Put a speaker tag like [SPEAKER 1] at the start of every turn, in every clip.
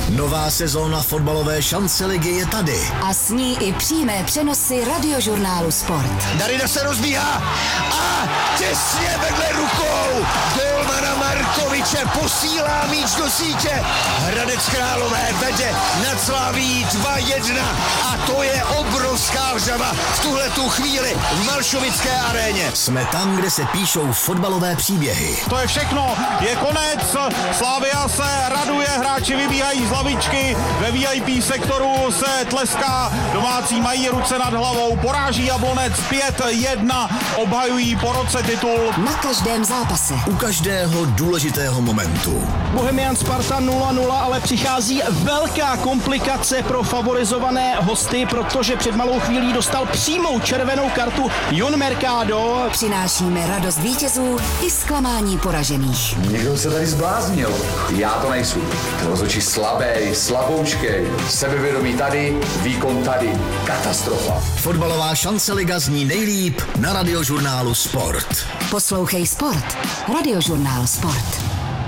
[SPEAKER 1] Nová sezóna fotbalové šance ligy je tady.
[SPEAKER 2] A s ní i přímé přenosy Radiožurnálu Sport.
[SPEAKER 3] Darida se rozbíhá a těsně vedle rukou golmana Markoviče posílá míč do sítě. Hradec Králové vede nad Slaví 2-1 a to je obrovská vřava v tuhletu chvíli v Malšovické aréně.
[SPEAKER 1] Jsme tam, kde se píšou fotbalové příběhy.
[SPEAKER 4] To je všechno, je konec, Slavia se raduje, hráči vybíhají z lavičky, ve VIP sektoru se tleská, domácí mají ruce nad hlavou, poráží Jablonec 5-1, obhajují po roce titul.
[SPEAKER 2] Na každém zápase.
[SPEAKER 1] U každého důležitého momentu.
[SPEAKER 5] Bohemian Sparta 0-0, ale přichází velká komplikace pro favorizované hosty, protože před malou chvílí dostal přímou červenou kartu Jon Mercado.
[SPEAKER 2] Přinášíme radost vítězů i zklamání poražených.
[SPEAKER 6] Někdo se tady zbláznil. Já to nejsou. Rozhodčí slabý, slaboučkej, sebevědomí tady, výkon tady. Katastrofa.
[SPEAKER 1] Fotbalová šance liga zní nejlíp na Radiožurnálu Sport.
[SPEAKER 2] Poslouchej Sport. Radiožurnál Sport.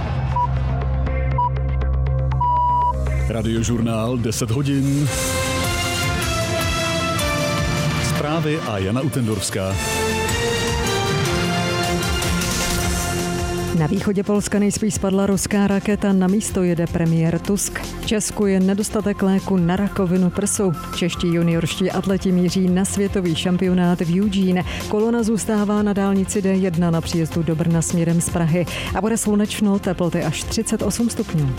[SPEAKER 7] Radiožurnál 10 hodin. Zprávy a Jana Utendorská.
[SPEAKER 8] Na východě Polska nejspíš spadla ruská raketa, na místo jede premiér Tusk. V Česku je nedostatek léku na rakovinu prsu. Čeští juniorští atleti míří na světový šampionát v Eugene. Kolona zůstává na dálnici D1 na příjezdu do Brna směrem z Prahy a bude slunečno, teploty až 38 stupňů.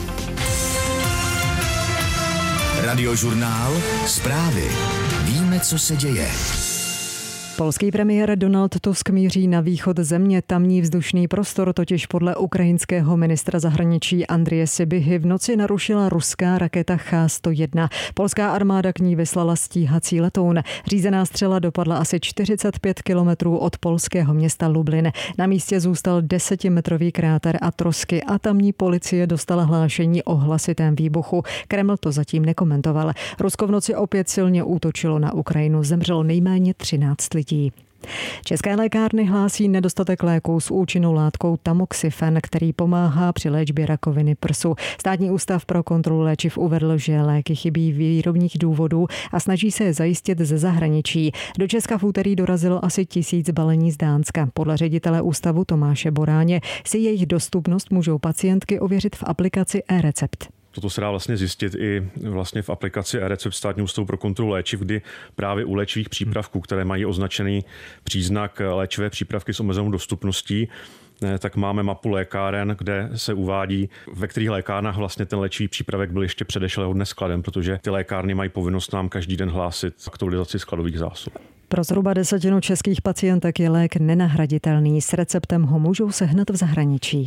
[SPEAKER 1] Radiožurnál, zprávy. Víme, co se děje.
[SPEAKER 8] Polský premiér Donald Tusk míří na východ země. Tamní vzdušný prostor totiž podle ukrajinského ministra zahraničí Andreje Sybihy v noci narušila ruská raketa Ch-101. Polská armáda k ní vyslala stíhací letoun. Řízená střela dopadla asi 45 kilometrů od polského města Lublin. Na místě zůstal 10metrový kráter a trosky a tamní policie dostala hlášení o hlasitém výbuchu. Kreml to zatím nekomentoval. Rusko v noci opět silně útočilo na Ukrajinu. Zemřelo nejméně 13 lidí. České lékárny hlásí nedostatek léků s účinnou látkou tamoxifen, který pomáhá při léčbě rakoviny prsu. Státní ústav pro kontrolu léčiv uvedl, že léky chybí výrobních důvodů a snaží se je zajistit ze zahraničí. Do Česka v úterý dorazilo asi 1000 balení z Dánska. Podle ředitele ústavu Tomáše Boráně si jejich dostupnost můžou pacientky ověřit v aplikaci eRecept.
[SPEAKER 9] Toto se dá vlastně zjistit i vlastně v aplikaci eRecept Státního ústavu pro kontrolu léčiv, kdy právě u léčivých přípravků, které mají označený příznak léčivé přípravky s omezenou dostupností, tak máme mapu lékáren, kde se uvádí, ve kterých lékárnách vlastně ten léčivý přípravek byl ještě předešlého dne skladem, protože ty lékárny mají povinnost nám každý den hlásit aktualizaci skladových zásob.
[SPEAKER 8] Pro zhruba 10 českých pacientek je lék nenahraditelný. S receptem ho můžou sehnat v zahraničí.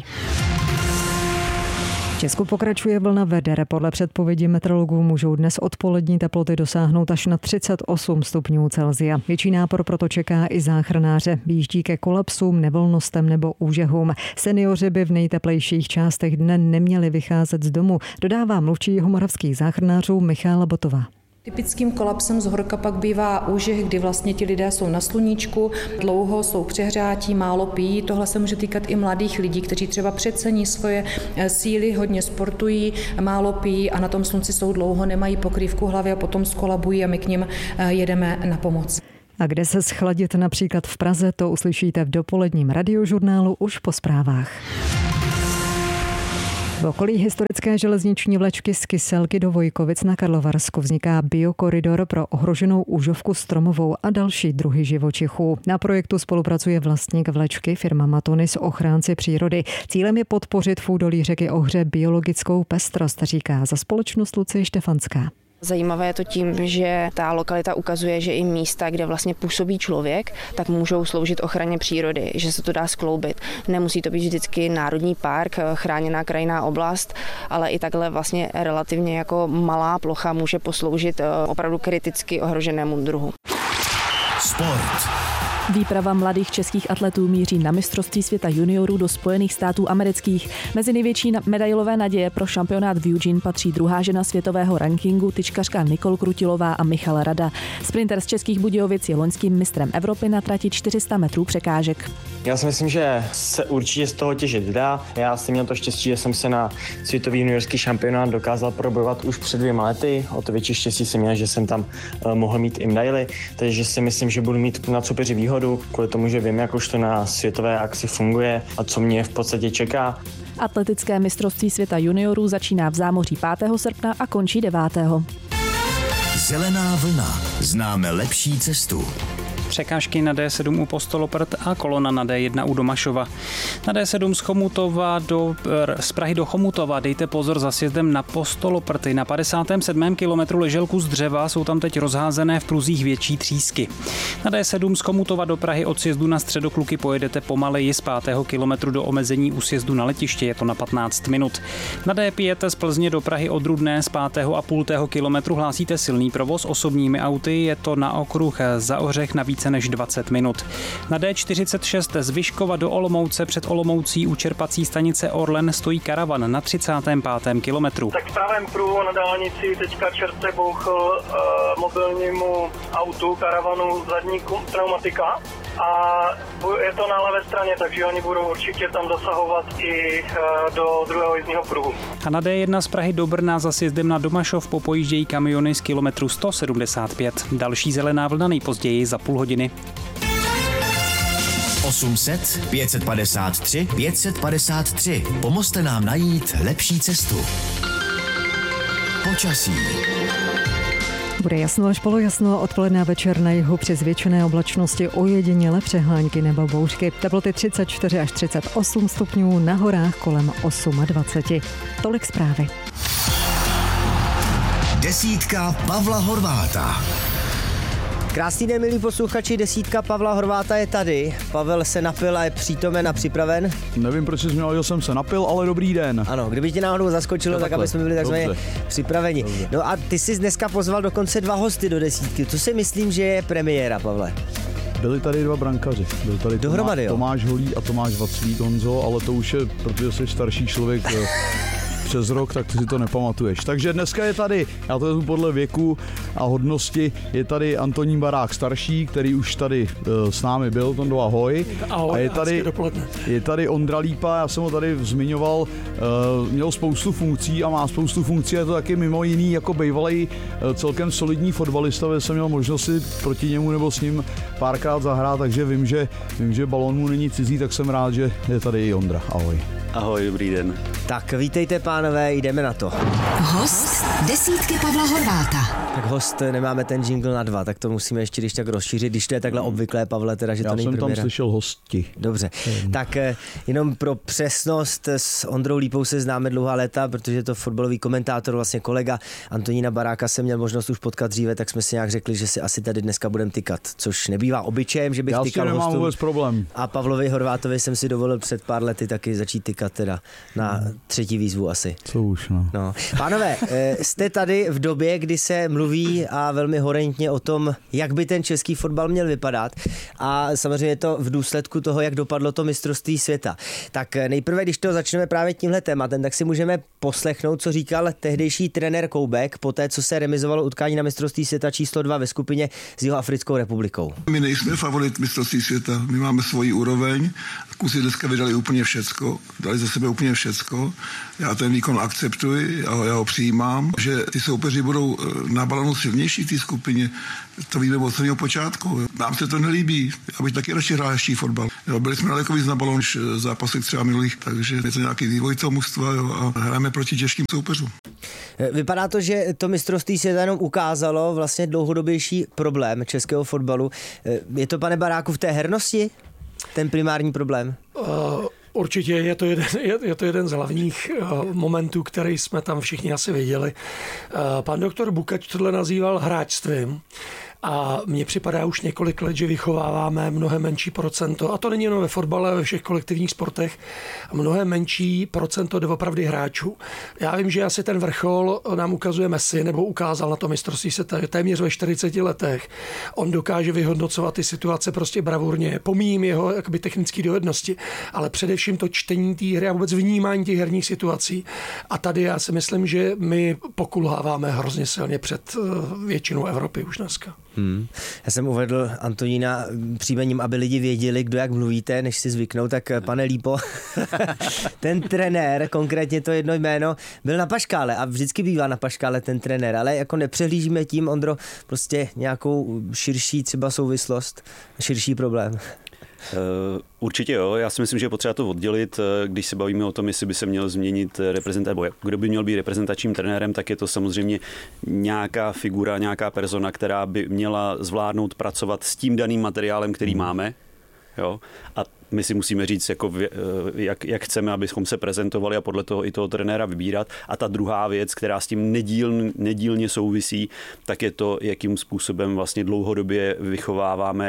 [SPEAKER 8] V Česku pokračuje vlna veder. Podle předpovědi meteorologů můžou dnes odpolední teploty dosáhnout až na 38 stupňů Celsia. Větší nápor proto čeká i záchranáře. Výjíždí ke kolapsům, nevolnostem nebo úžehům. Seniori by v nejteplejších částech dne neměli vycházet z domu, dodává mluvčí jihomoravských záchranářů Michála Botová.
[SPEAKER 10] Typickým kolapsem z horka pak bývá úžeh, kdy vlastně ti lidé jsou na sluníčku, dlouho jsou přehřátí, málo pijí. Tohle se může týkat i mladých lidí, kteří třeba přecení svoje síly, hodně sportují, málo pijí a na tom slunci jsou dlouho, nemají pokrývku hlavy a potom skolabují a my k nim jedeme na pomoc.
[SPEAKER 8] A kde se schladit například v Praze, to uslyšíte v dopoledním radiožurnálu už po zprávách. V okolí historické železniční vlečky z Kyselky do Vojkovic na Karlovarsku vzniká biokoridor pro ohroženou úžovku stromovou a další druhy živočichů. Na projektu spolupracuje vlastník vlečky firma Matonis, ochránci přírody. Cílem je podpořit v údolí řeky Ohře biologickou pestrost, říká za společnost Lucie Štefanská.
[SPEAKER 11] Zajímavé je to tím, že ta lokalita ukazuje, že i místa, kde vlastně působí člověk, tak můžou sloužit ochraně přírody, že se to dá skloubit. Nemusí to být vždycky národní park, chráněná krajinná oblast, ale i takhle vlastně relativně jako malá plocha může posloužit opravdu kriticky ohroženému druhu.
[SPEAKER 1] Sport.
[SPEAKER 12] Výprava mladých českých atletů míří na mistrovství světa juniorů do Spojených států amerických. Mezi největší medailové naděje pro šampionát v Eugene patří druhá žena světového rankingu, tyčkařka Nicole Krutilová a Michal Rada. Sprinter z Českých Budějovic je loňským mistrem Evropy na trati 400 metrů překážek.
[SPEAKER 13] Já si myslím, že se určitě z toho těžit dá. Já jsem měl to štěstí, že jsem se na světový juniorský šampionát dokázal probojovat už před 2 lety. O to větší štěstí jsem měl, že jsem tam mohl mít i medaily, takže si myslím, že budu mít nad soupeři výhodu, kvůli tomu, že vím, jak už to na světové akci funguje a co mě v podstatě čeká.
[SPEAKER 12] Atletické mistrovství světa juniorů začíná v Zámoří 5. srpna a končí 9.
[SPEAKER 1] Zelená vlna. Známe lepší cestu.
[SPEAKER 14] Překážky na D7 u Postoloprt a kolona na D1 u Domašova. Na D7 z Prahy do Chomutova dejte pozor za sjezdem na Postoloprty. Na 57. kilometru ležel kus dřeva, jsou tam teď rozházené v pruzích větší třísky. Na D7 z Chomutova do Prahy od sjezdu na Středokluky pojedete pomaleji z 5. kilometru do omezení u sjezdu na letiště, je to na 15 minut. Na D5 z Plzně do Prahy od Rudné z 5,5 kilometru hlásíte silný provoz osobními auty, je to na okruh za Ořech na více než 20 minut. Na D46 z Vyškova do Olomouce před Olomoucí u čerpací stanice Orlen stojí karavan na 35. kilometru.
[SPEAKER 15] Tak v pravém pruhu na dálnici teďka čert se bouchl mobilnímu autu, karavanu zadní pneumatika a je to na levé straně, takže oni budou určitě tam zasahovat i do druhého jízdního pruhu.
[SPEAKER 14] A na D1 z Prahy do Brna za sjezdem na Domašov popojíždějí kamiony z kilometru 175. Další zelená vlna nejpozději za půl hodiny.
[SPEAKER 1] 800 553 553. Pomozte nám najít lepší cestu. Počasí.
[SPEAKER 8] Bude jasno až polojasno, odpoledne a večer na jihu přes většiné oblačnosti ojediněle přehánky nebo bouřky. Teploty 34 až 38 stupňů, na horách kolem 28. Tolik zprávy.
[SPEAKER 1] Desítka Pavla Horváta.
[SPEAKER 16] Krásný den, milí posluchači, desítka Pavla Horváta je tady. Pavel se napil a je přítomen a připraven.
[SPEAKER 17] Nevím, proč jsi měl, že jsem se napil, ale dobrý den.
[SPEAKER 16] Ano, kdyby tě náhodou zaskočilo, tak aby jsme byli takzvaně připraveni. Dobře. No a ty jsi dneska pozval dokonce 2 hosty do desítky. To si myslím, že je premiéra, Pavle.
[SPEAKER 17] Byli tady 2 brankaři. Byl tady Tomáš Holý a Tomáš Vaclík, Honzo, ale to už je, protože jsi starší člověk přes rok, tak ty si to nepamatuješ. Takže dneska je tady, já to je podle věku a hodnosti, je tady Antonín Barák starší, který už tady s námi byl, Tondo, ahoj.
[SPEAKER 18] Ahoj,
[SPEAKER 17] a je tady Ondra Lípa, já jsem ho tady zmiňoval, měl spoustu funkcí a má spoustu funkcí, a je to taky mimo jiný jako bývalý celkem solidní fotbalista, kde jsem měl možnost si proti němu nebo s ním párkrát zahrát, takže vím, že balón mu není cizí, tak jsem rád, že je tady i Ondra. Ahoj.
[SPEAKER 18] Ahoj, dobrý den.
[SPEAKER 16] Tak vítejte, pánové, jdeme na to.
[SPEAKER 2] Host desítky Pavla Horváta.
[SPEAKER 16] Tak host, nemáme ten jingle na 2, tak to musíme ještě když tak rozšířit, když to je takhle obvyklé, Pavle, teda, že to není premiéra.
[SPEAKER 17] Já jsem tam slyšel hosti.
[SPEAKER 16] Dobře, tak jenom pro přesnost, s Ondrou Lípou se známe dlouhá léta, protože je to fotbalový komentátor, vlastně kolega Antonína Baráka jsem měl možnost už potkat dříve, tak jsme si nějak řekli, že si asi tady dneska budeme tykat, což nebývá obyčejem, že bych tykal hostům.
[SPEAKER 17] Já s tím nemám vůbec problém.
[SPEAKER 16] A Pavlovi Horvátovi jsem si dovolil před pár lety taky začít tykat teda na 3. výzvu asi.
[SPEAKER 17] Co už, no.
[SPEAKER 16] Pánové, jste tady v době, kdy se mluví a velmi horentně o tom, jak by ten český fotbal měl vypadat, a samozřejmě je to v důsledku toho, jak dopadlo to mistrovství světa. Tak nejprve, když to začneme právě tímhle tématem, tak si můžeme poslechnout, co říkal tehdejší trenér Koubek po té, co se remizovalo utkání na mistrovství světa číslo 2 ve skupině s Jihoafrickou republikou.
[SPEAKER 19] My nejsme favorit mistrovství světa, my máme svoji úroveň, Kusy dneska vydali úplně všecko, dali za sebe úplně všecko. Já ten výkon akceptuji, já ho přijímám, že ty soupeři budou na balonu silnější v té skupině. To víme od samého počátku. Nám se to nelíbí, já bych taky radši hrál ještě fotbal. Byli jsme daleko víc na balonu než zápasech třeba minulých, takže je to nějaký vývoj toho mužstva a hrajeme proti těžkým soupeřům.
[SPEAKER 16] Vypadá to, že to mistrovství se jenom ukázalo vlastně dlouhodobější problém českého fotbalu. Je to, pane Baráku, v té hernosti ten primární problém?
[SPEAKER 18] Určitě je to jeden z hlavních momentů, který jsme tam všichni asi viděli. Pan doktor Bukač tohle nazýval hráčstvím. A mně připadá už několik let, že vychováváme mnohem menší procento, a to není jenom ve fotbale, ale ve všech kolektivních sportech, mnohem menší procento doopravdy hráčů. Já vím, že asi ten vrchol nám ukazuje Messi, nebo ukázal na to mistrovství světa, téměř ve 40 letech. On dokáže vyhodnocovat ty situace prostě bravurně. Pomíjím jeho jakoby technické dovednosti, ale především to čtení té hry a vůbec vnímání těch herních situací. A tady já si myslím, že my pokulháváme hrozně silně před většinou Evropy už dneska.
[SPEAKER 16] Já jsem uvedl Antonína příjmením, aby lidi věděli, kdo jak mluvíte, než si zvyknou, tak pane Lípo, ten trenér, konkrétně to jedno jméno, byl na paškále a vždycky bývá na paškále ten trenér, ale jako nepřehlížíme tím, Ondro, prostě nějakou širší třeba souvislost, širší problém.
[SPEAKER 20] Určitě jo, já si myslím, že je potřeba to oddělit, když se bavíme o tom, jestli by se měl změnit reprezentant, nebo kdo by měl být reprezentačním trenérem, tak je to samozřejmě nějaká figura, nějaká persona, která by měla zvládnout pracovat s tím daným materiálem, který máme. Jo? A my si musíme říct, jako, jak chceme, abychom se prezentovali a podle toho i toho trenéra vybírat. A ta druhá věc, která s tím nedílně souvisí, tak je to, jakým způsobem vlastně dlouhodobě vychováváme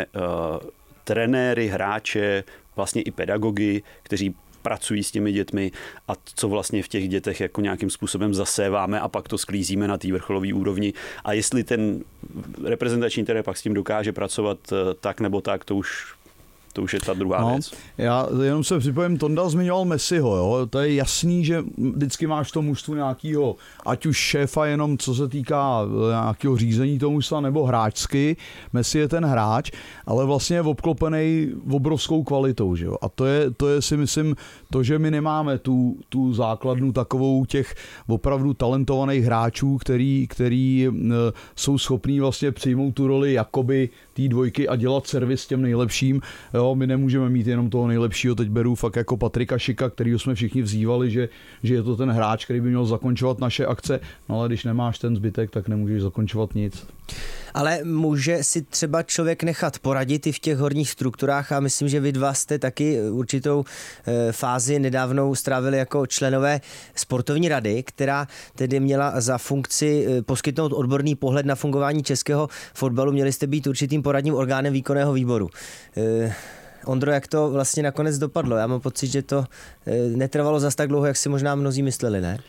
[SPEAKER 20] trenéry, hráče, vlastně i pedagogy, kteří pracují s těmi dětmi a co vlastně v těch dětech jako nějakým způsobem zaséváme a pak to sklízíme na té vrcholové úrovni. A jestli ten reprezentační trenér pak s tím dokáže pracovat tak nebo tak, to už je ta druhá věc. Já
[SPEAKER 17] jenom se připojím, Tonda zmiňoval Messiho, jo? To je jasný, že vždycky máš v tom mužstvu nějakýho, ať už šéfa jenom co se týká nějakého řízení toho mužstva, nebo hráčsky. Messi je ten hráč, ale vlastně je obklopený obrovskou kvalitou, že jo? A to je si myslím to, že my nemáme tu základnu takovou těch opravdu talentovaných hráčů, který jsou schopní vlastně přijmout tu roli jakoby té dvojky a dělat servis těm nejlepším. Jo, my nemůžeme mít jenom toho nejlepšího, teď beru fakt jako Patrika Šika, kterýho jsme všichni vzývali, že je to ten hráč, který by měl zakončovat naše akce, no ale když nemáš ten zbytek, tak nemůžeš zakončovat nic.
[SPEAKER 16] Ale může si třeba člověk nechat poradit i v těch horních strukturách a myslím, že vy dva jste taky určitou fázi nedávnou strávili jako členové sportovní rady, která tedy měla za funkci poskytnout odborný pohled na fungování českého fotbalu. Měli jste být určitým poradním orgánem výkonného výboru. Ondro, jak to vlastně nakonec dopadlo? Já mám pocit, že to netrvalo zas tak dlouho, jak si možná mnozí mysleli, ne?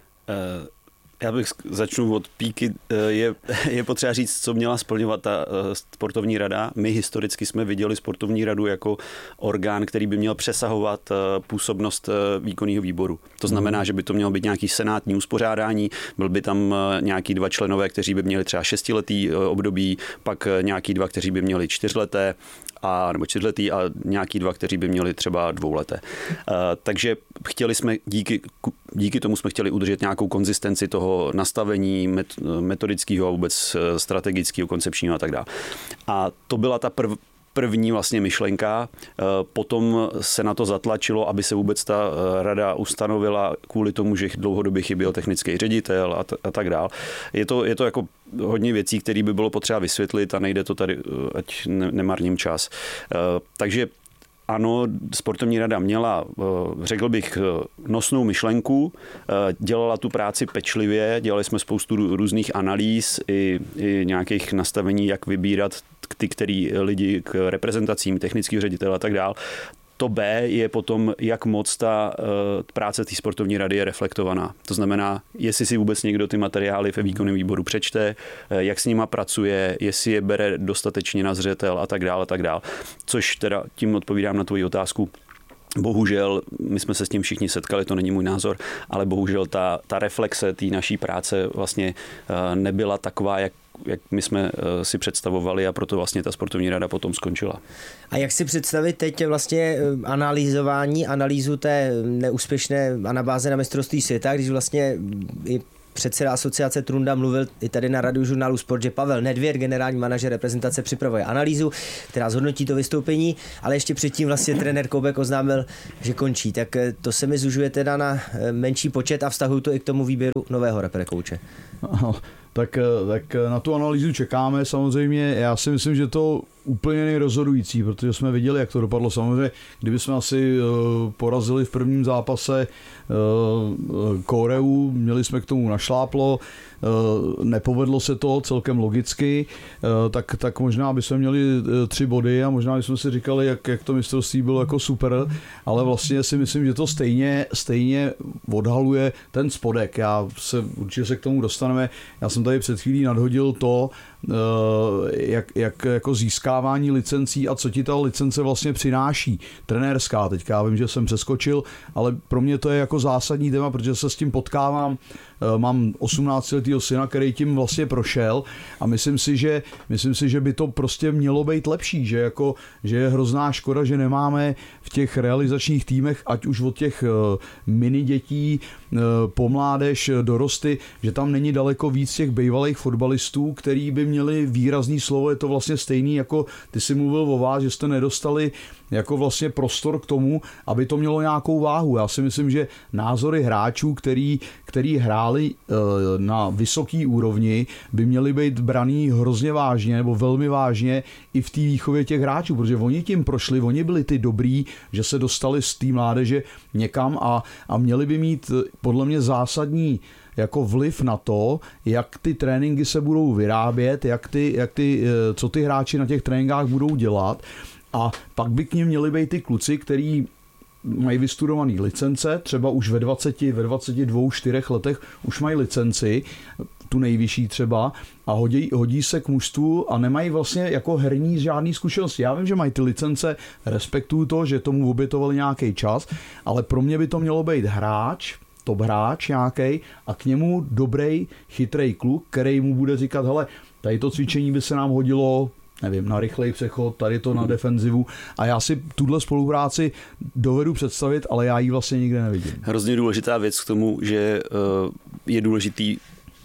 [SPEAKER 20] Já bych začnu od píky. Je potřeba říct, co měla splňovat ta sportovní rada. My historicky jsme viděli sportovní radu jako orgán, který by měl přesahovat působnost výkonného výboru. To znamená, že by to mělo být nějaký senátní uspořádání, byl by tam nějaký 2 členové, kteří by měli třeba 6letý období, pak nějaký 2, kteří by měli 4leté, nebo 4letý a nějaký 2, kteří by měli třeba 2leté. Takže chtěli jsme, díky tomu jsme chtěli udržet nějakou konzistenci toho nastavení metodického a vůbec strategického, koncepčního a tak dále. A to byla ta první vlastně myšlenka, potom se na to zatlačilo, aby se vůbec ta rada ustanovila kvůli tomu, že dlouhodobě chyběl technický ředitel a tak dále. Je to jako hodně věcí, které by bylo potřeba vysvětlit a nejde to tady, ať nemarním čas. Takže ano, sportovní rada měla, řekl bych, nosnou myšlenku, dělala tu práci pečlivě, dělali jsme spoustu různých analýz i nějakých nastavení, jak vybírat ty, který lidi k reprezentacím, technického ředitele a tak dál. To B je potom, jak moc ta práce té sportovní rady je reflektovaná. To znamená, jestli si vůbec někdo ty materiály ve výkonném výboru přečte, jak s nima pracuje, jestli je bere dostatečně na zřetel a tak dále. Což teda tím odpovídám na tvoji otázku. Bohužel, my jsme se s tím všichni setkali, to není můj názor, ale bohužel ta reflexe té naší práce vlastně nebyla taková, jak my jsme si představovali a proto vlastně ta sportovní rada potom skončila.
[SPEAKER 16] A jak si představit teď vlastně analýzu té neúspěšné anabáze na mistrovství světa, když vlastně i předseda asociace Trunda mluvil i tady na Radiožurnálu Sport, že Pavel Nedvěd, generální manažer reprezentace, připravuje analýzu, která zhodnotí to vystoupení, ale ještě předtím vlastně trenér Koubek oznámil, že končí. Tak to se mi zužuje teda na menší počet a vztahuju to i k tomu výběru nového reprezentačního kouče.
[SPEAKER 17] tak na tu analýzu čekáme samozřejmě. Já si myslím, že to úplně nejrozhodující, protože jsme viděli, jak to dopadlo. Samozřejmě, kdyby jsme asi porazili v prvním zápase Koreu, měli jsme k tomu našláplo, nepovedlo se to celkem logicky, tak možná bychom měli 3 body a možná bychom si říkali, jak to mistrovství bylo jako super, ale vlastně si myslím, že to stejně odhaluje ten spodek. Určitě se k tomu dostaneme. Já jsem tady před chvílí nadhodil to, jak jako získávání licencí a co ti ta licence vlastně přináší. Trenérská, teďka já vím, že jsem přeskočil, ale pro mě to je jako zásadní téma, protože se s tím potkávám. Mám 18letýho syna, který tím vlastně prošel a myslím si, že by to prostě mělo být lepší, že je hrozná škoda, že nemáme v těch realizačních týmech, ať už od těch mini dětí po mládež, dorosty, že tam není daleko víc těch bývalých fotbalistů, který by měli výrazný slovo. Je to vlastně stejný, jako ty jsi mluvil o vás, že jste nedostali jako vlastně prostor k tomu, aby to mělo nějakou váhu. Já si myslím, že názory hráčů, který hráli na vysoký úrovni, by měly být braný hrozně vážně nebo velmi vážně i v té výchově těch hráčů, protože oni tím prošli, oni byli ty dobrý, že se dostali z té mládeže někam a měli by mít podle mě zásadní jako vliv na to, jak ty tréninky se budou vyrábět, co ty hráči na těch tréninkách budou dělat. A pak by k nim měli být ty kluci, který mají vystudovaný licence, třeba už ve 22, 4 letech už mají licenci, tu nejvyšší třeba, a hodí se k mužstvu a nemají vlastně jako herní žádný zkušenosti. Já vím, že mají ty licence, respektuju to, že tomu obětovali nějaký čas, ale pro mě by to mělo být top hráč nějaký a k němu dobrý, chytrej kluk, který mu bude říkat, hele, tady to cvičení by se nám hodilo, nevím, na rychlej přechod, tady to na defenzivu, a já si tuhle spolupráci dovedu představit, ale já ji vlastně nikde nevidím.
[SPEAKER 20] Hrozně důležitá věc k tomu, že je důležitý,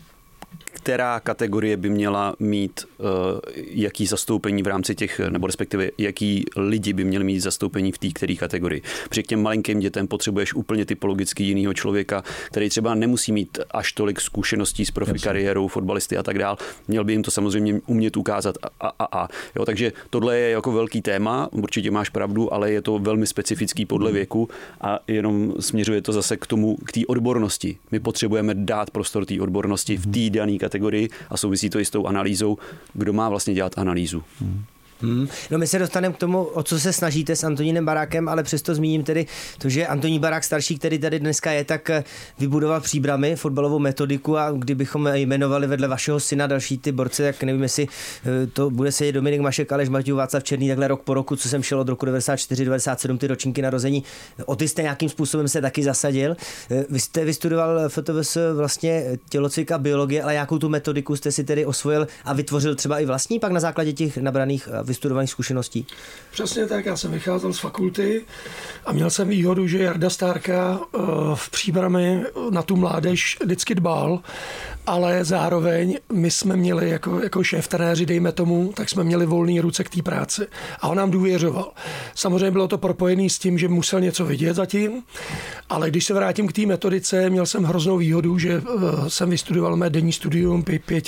[SPEAKER 20] která kategorie by měla mít jaký zastoupení v rámci těch, nebo respektive jaký lidi by měli mít zastoupení v té které kategorii. Protože k těm malinkým dětem potřebuješ úplně typologicky jinýho člověka, který třeba nemusí mít až tolik zkušeností s profi kariérou, fotbalisty a tak dál. Měl by jim to samozřejmě umět ukázat Jo, takže tohle je jako velký téma, určitě máš pravdu, ale je to velmi specifický podle věku a jenom směřuje to zase k té odbornosti. My potřebujeme dát prostor té odbornosti v té dané kategorii a souvisí to i s tou analýzou, kdo má vlastně dělat analýzu.
[SPEAKER 16] No my se dostaneme k tomu, o co se snažíte s Antonínem Barákem, ale přesto zmíním tedy to, že Antonín Barák starší, který tady dneska je, tak vybudoval Příbrami fotbalovou metodiku, a kdybychom jmenovali vedle vašeho syna další ty borce, tak nevím, jestli to bude sedět Dominik Mašek, Aleš Matěj, Václav Černý, takhle rok po roku, co jsem šel od roku 94, 97, ty ročníky narození. O ty jste nějakým způsobem se taky zasadil. Vy jste vystudoval FTVS vlastně tělocvik a biologie, ale jakou tu metodiku jste si tedy osvojil a vytvořil třeba i vlastní pak na základě těch nabraných vystudovaných zkušeností?
[SPEAKER 18] Přesně tak, já jsem vycházel z fakulty a měl jsem výhodu, že Jarda Stárka v Příbrami na tu mládež vždycky dbal, ale zároveň my jsme měli jako šéf trenéři, dejme tomu, tak jsme měli volný ruce k té práci a on nám důvěřoval. Samozřejmě bylo to propojené s tím, že musel něco vidět zatím, ale když se vrátím k té metodice, měl jsem hroznou výhodu, že jsem vystudoval mé denní studium,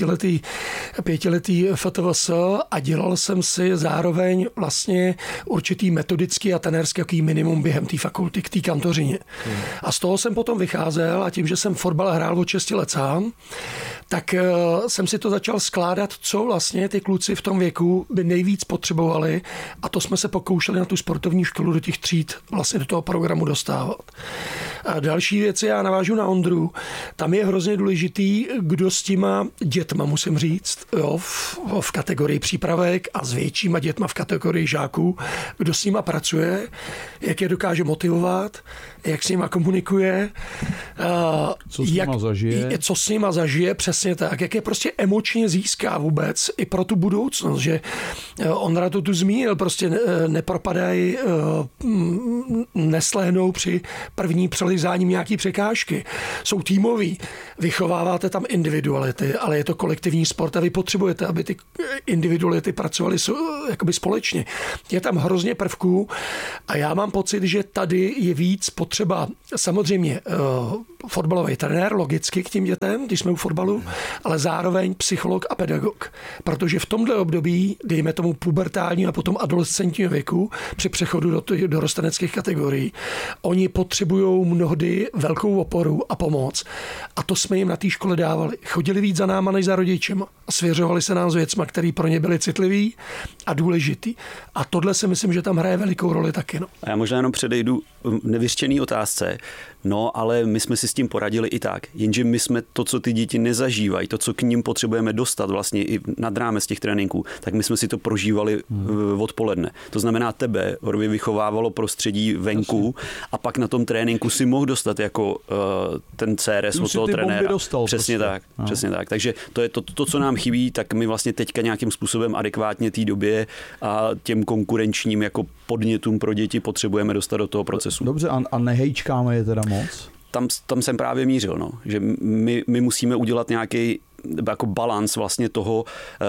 [SPEAKER 18] pětiletý FTVS a dělal jsem si zároveň vlastně určitý metodický a trenérský minimum během té fakulty k té kantořině. A z toho jsem potom vycházel a tím, že jsem fotbal hrál od 6 let sám, tak jsem si to začal skládat, co vlastně ty kluci v tom věku by nejvíc potřebovali, a to jsme se pokoušeli na tu sportovní školu do těch tříd vlastně do toho programu dostávat. A další věci, já navážu na Ondru, tam je hrozně důležitý, kdo s těma dětma, musím říct, jo, v kategorii přípravek a s většíma dětma v kategorii žáků, kdo s nima pracuje, jak je dokáže motivovat, jak s nima komunikuje, co s nima zažije, přesně tak, jak je prostě emočně získá vůbec i pro tu budoucnost, že Ondra to tu zmínil, prostě nepropadají, neslehnou při první přelizáním nějaký překážky. Jsou týmoví, vychováváte tam individuality, ale je to kolektivní sport a vy potřebujete, aby ty individuality pracovaly jakoby společně. Je tam hrozně prvků a já mám pocit, že tady je víc potřeba samozřejmě fotbalový trenér, logicky k těm dětem, když jsme u fotbalu, ale zároveň psycholog a pedagog. Protože v tomhle období, dejme tomu pubertálního a potom adolescentního věku, při přechodu do dorosteneckých kategorií, oni potřebují mnohdy velkou oporu a pomoc. A to jsme jim na té škole dávali. Chodili víc za náma než za rodičema a svěřovali se nám s věcma, které pro ně byly citlivý a důležitý. A tohle si myslím, že tam hraje velikou roli taky. No.
[SPEAKER 20] A já možná jenom předejdu nevyřčený otázce. No, ale my jsme si s tím poradili i tak. Jenže my jsme to, co ty děti nezažívají, to, co k ním potřebujeme dostat vlastně i nad rámec těch tréninků, tak my jsme si to prožívali odpoledne. To znamená, tebe vychovávalo prostředí venku a pak na tom tréninku si mohl dostat jako ten CRS od toho trenéra. Přesně prostě. Tak, no. Přesně tak. Takže to je to, co nám chybí, tak my vlastně teďka nějakým způsobem adekvátně té době a těm konkurenčním jako podnětům pro děti potřebujeme dostat do toho procesu.
[SPEAKER 17] Dobře, a nehejčkáme je teda moc?
[SPEAKER 20] Tam jsem právě mířil, no. Že my musíme udělat nějaký jako balans vlastně toho,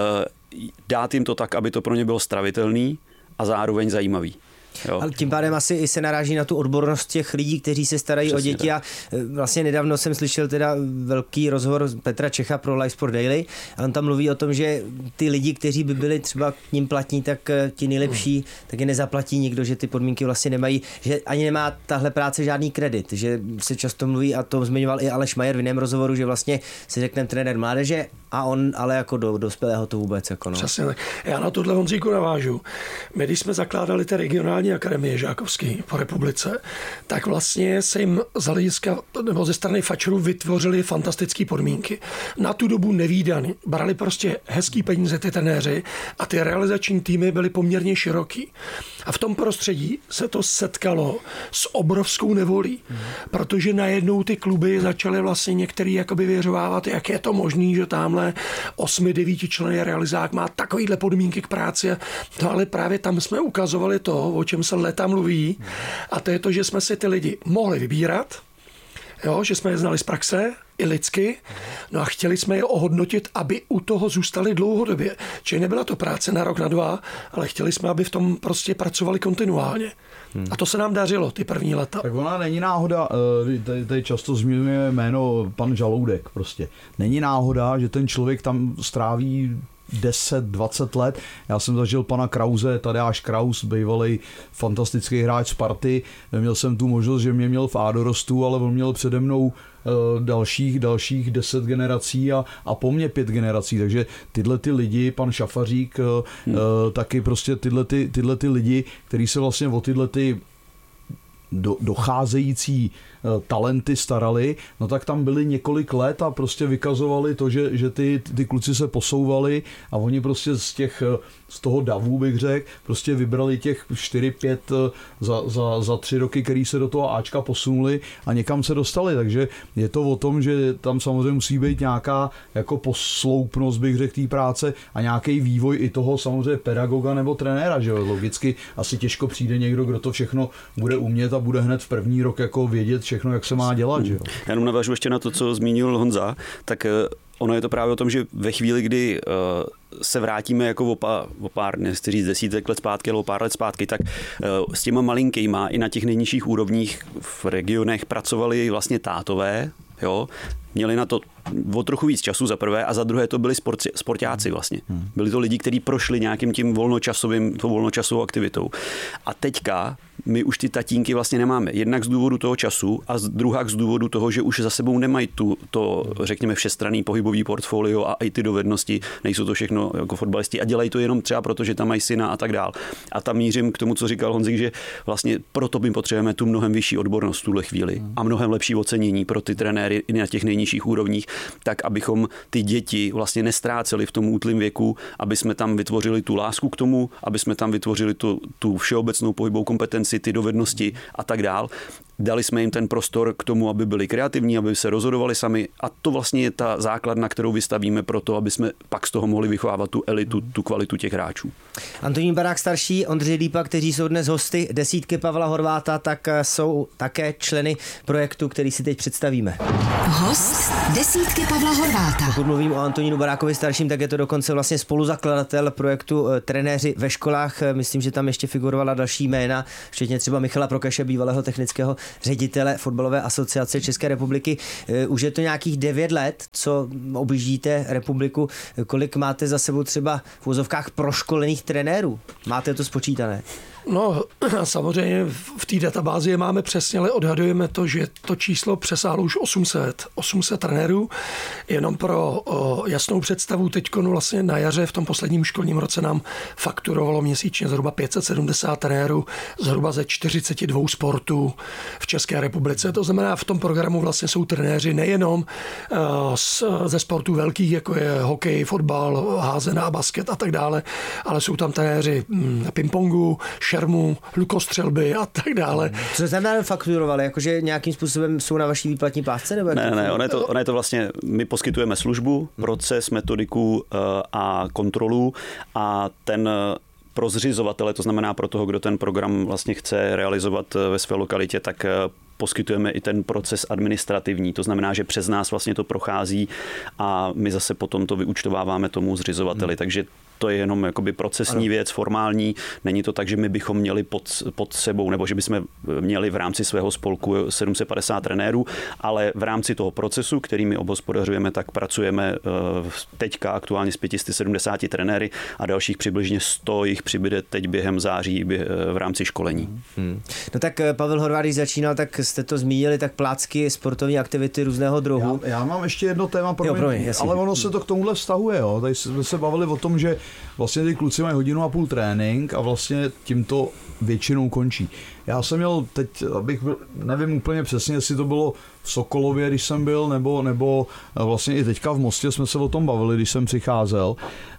[SPEAKER 20] dát jim to tak, aby to pro ně bylo stravitelný a zároveň zajímavý. Jo.
[SPEAKER 16] Ale tím pádem asi i se naráží na tu odbornost těch lidí, kteří se starají přesně o děti tak. A vlastně nedávno jsem slyšel teda velký rozhovor Petra Čecha pro Live Sport Daily a on tam mluví o tom, že ty lidi, kteří by byli třeba k ním platní, tak ti nejlepší, tak je nezaplatí nikdo, že ty podmínky vlastně nemají, že ani nemá tahle práce žádný kredit, že se často mluví a to zmiňoval i Aleš Majer v jiném rozhovoru, že vlastně si řekneme trenér mládeže a on ale jako do dospělého to vůbec jako no.
[SPEAKER 18] Přesně tak. Já na tohle Honzíku navážu. My když jsme zakládali ty regionální akademie žákovský po republice, tak vlastně se jim z hlediska nebo ze strany fačerů vytvořili fantastické podmínky. Na tu dobu nevídaný. Brali prostě hezký peníze ty trenéři a ty realizační týmy byly poměrně široký. A v tom prostředí se to setkalo s obrovskou nevolí, protože najednou ty kluby začaly vlastně některý jakoby vyřovávat, jak je to možný, že tamhle 8-9 členný realizák má takovýhle podmínky k práci. No ale právě tam jsme ukazovali to, o čem se leta mluví, a to je to, že jsme si ty lidi mohli vybírat, jo, že jsme je znali z praxe, i lidsky, no a chtěli jsme je ohodnotit, aby u toho zůstali dlouhodobě. Čili nebyla to práce na rok, na 2, ale chtěli jsme, aby v tom prostě pracovali kontinuálně. A to se nám dařilo ty první leta.
[SPEAKER 17] Tak ona není náhoda, tady často zmiňujeme jméno pan Žaloudek prostě. Není náhoda, že ten člověk tam stráví 10-20 let. Já jsem zažil pana Krause, Tadeáš Kraus, bývalý fantastický hráč Sparty. Měl jsem tu možnost, že mě měl v A dorostu, ale on měl přede mnou dalších 10 generací a po mně 5 generací, takže tyhle ty lidi, pan Šafařík, taky prostě tyhle ty lidi, kteří se vlastně o tyhle ty docházející talenty starali, no tak tam byli několik let a prostě vykazovali to, že ty kluci se posouvali a oni prostě z toho davu, bych řekl, prostě vybrali těch 4-5 za 3 roky, který se do toho Ačka posunuli a někam se dostali, takže je to o tom, že tam samozřejmě musí být nějaká jako posloupnost, bych řekl, té práce a nějaký vývoj i toho samozřejmě pedagoga nebo trenéra, že jo, logicky asi těžko přijde někdo, kdo to všechno bude umět a bude hned v první rok jako vědět všechno, jak se má dělat, že jo.
[SPEAKER 20] Já jenom navážu ještě na to, co zmínil Honza, tak ono je to právě o tom, že ve chvíli, kdy se vrátíme jako o pár, nechci říct desítek let zpátky, ale o pár let zpátky, tak s těma malinkýma i na těch nejnižších úrovních v regionech pracovali vlastně tátové, jo, měli na to o trochu víc času za prvé a za druhé to byli sportáci vlastně. Byli to lidi, kteří prošli nějakým tím volnočasovou aktivitou. A teďka my už ty tatínky vlastně nemáme. Jednak z důvodu toho času a druhá z důvodu toho, že už za sebou nemají to řekněme všestranný pohybový portfolio a i ty dovednosti, nejsou to všechno jako fotbalisti a dělají to jenom třeba proto, že tam mají syna a tak dál. A tam mířím k tomu, co říkal Honzik, že vlastně proto my potřebujeme tu mnohem vyšší odbornost v tuhle chvíli a mnohem lepší ocenění pro ty trenéry i na těch nejnižších úrovních, tak abychom ty děti vlastně nestráceli v tom útlém věku, aby jsme tam vytvořili tu lásku k tomu, aby jsme tam vytvořili tu všeobecnou pohybovou kompetenci, ty dovednosti a tak dál. Dali jsme jim ten prostor k tomu, aby byli kreativní, aby se rozhodovali sami a to vlastně je ta základna, kterou vystavíme pro to, aby jsme pak z toho mohli vychovávat tu elitu, tu kvalitu těch hráčů.
[SPEAKER 16] Antonín Barák starší, Ondřej Lípa, kteří jsou dnes hosty desítky Pavla Horváta, tak jsou také členy projektu, který si teď představíme.
[SPEAKER 2] Host desítky Pavla Horváta.
[SPEAKER 16] Pokud mluvím o Antonínu Barákovi starším, tak je to dokonce vlastně spoluzakladatel projektu Trenéři ve školách. Myslím, že tam ještě figurovala další jména, včetně třeba Michala Prokeše, bývalého technického ředitele Fotbalové asociace České republiky. Už je to nějakých 9 let, co objíždíte republiku. Kolik máte za sebou třeba v uvozovkách proškolených trenérů? Máte to spočítané?
[SPEAKER 18] No, samozřejmě v té databázi je máme přesně, ale odhadujeme to, že to číslo přesáhlo už 800 trenérů. Jenom pro jasnou představu, teď vlastně na jaře v tom posledním školním roce nám fakturovalo měsíčně zhruba 570 trenérů, zhruba ze 42 sportů v České republice. To znamená, v tom programu vlastně jsou trenéři nejenom ze sportů velkých, jako je hokej, fotbal, házená, basket a tak dále, ale jsou tam trenéři pingpongu, šermu, lukostřelby a tak dále.
[SPEAKER 16] Co znamená fakturovali? Jakože nějakým způsobem jsou na vaší výplatní pásce? Nebo
[SPEAKER 20] Ne, ono je to vlastně, my poskytujeme službu, proces, metodiku a kontrolu a ten pro zřizovatele, to znamená pro toho, kdo ten program vlastně chce realizovat ve své lokalitě, tak poskytujeme i ten proces administrativní. To znamená, že přes nás vlastně to prochází a my zase potom to vyúčtováváme tomu zřizovateli. Takže to je jenom jakoby procesní věc, formální. Není to tak, že my bychom měli pod sebou, nebo že bychom měli v rámci svého spolku 750 trenérů, ale v rámci toho procesu, který my obhospodařujeme, tak pracujeme teďka aktuálně s 570 trenéry a dalších přibližně 100 jich přibyde teď během září v rámci školení.
[SPEAKER 16] No tak Pavel Horváth, když začínal, tak jste to zmínili, tak plácky, sportovní aktivity různého druhu.
[SPEAKER 17] Já mám ještě jedno téma, ale ono se to k tomuhle vztahuje. Jo. Tady jsme se bavili o tom, že vlastně ty kluci mají 1,5 hodiny trénink a vlastně tím to většinou končí. Já jsem měl teď, nevím úplně přesně, jestli to bylo v Sokolově, když jsem byl, nebo vlastně i teďka v Mostě jsme se o tom bavili, když jsem přicházel,